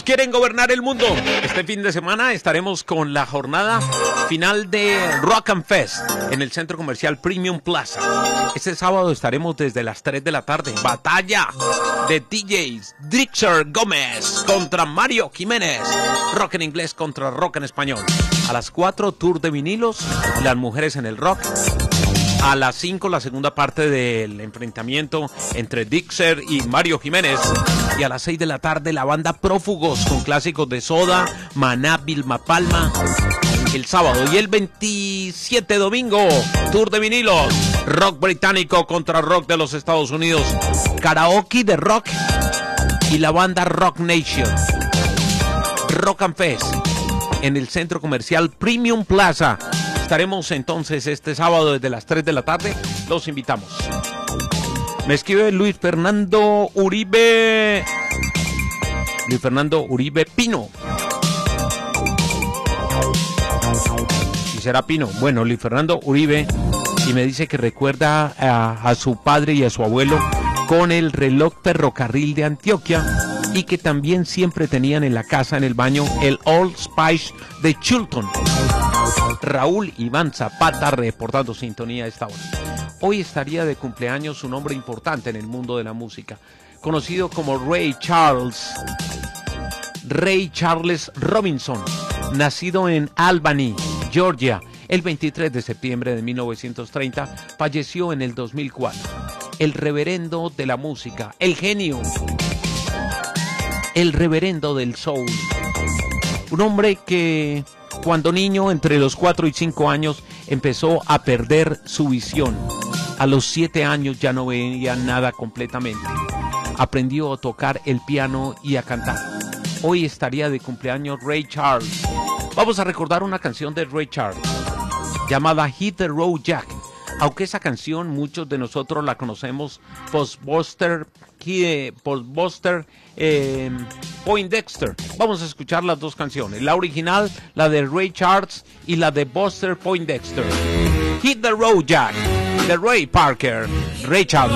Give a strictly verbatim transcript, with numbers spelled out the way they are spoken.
Ellos quieren gobernar el mundo. Este fin de semana estaremos con la jornada final de Rock and Fest en el Centro Comercial Premium Plaza. Este sábado estaremos desde las tres de la tarde. Batalla de D Js. Drixer Gómez contra Mario Jiménez. Rock en inglés contra rock en español. A las cuatro, tour de vinilos. Las mujeres en el rock. A las cinco, la segunda parte del enfrentamiento entre Drixer y Mario Jiménez. Y a las seis de la tarde, la banda Prófugos con clásicos de Soda, Maná, Vilma Palma. El sábado y el veintisiete, domingo, tour de vinilos. Rock británico contra rock de los Estados Unidos. Karaoke de rock y la banda Rock Nation. Rock and Fest en el Centro Comercial Premium Plaza. Estaremos entonces este sábado desde las tres de la tarde. Los invitamos. Me escribe Luis Fernando Uribe. Luis Fernando Uribe Pino. ¿Y será Pino? Bueno, Luis Fernando Uribe. Y me dice que recuerda a, a su padre y a su abuelo con el reloj Ferrocarril de Antioquia. Y que también siempre tenían en la casa, en el baño, el Old Spice de Chilton. Raúl Iván Zapata reportando sintonía a esta hora. Hoy estaría de cumpleaños un hombre importante en el mundo de la música, conocido como Ray Charles. Ray Charles Robinson, nacido en Albany, Georgia, el veintitrés de septiembre de mil novecientos treinta, falleció en el dos mil cuatro. El reverendo de la música, el genio, el reverendo del soul. Un hombre que cuando niño, entre los cuatro y cinco años, empezó a perder su visión. A los siete años ya no veía nada completamente. Aprendió a tocar el piano y a cantar. Hoy estaría de cumpleaños Ray Charles. Vamos a recordar una canción de Ray Charles llamada Hit the Road Jack. Aunque esa canción muchos de nosotros la conocemos post-Buster, post-Buster eh, Poindexter. Vamos a escuchar las dos canciones. La original, la de Ray Charles, y la de Buster Poindexter. Hit the Road Jack, de Ray Parker, Ray Charles.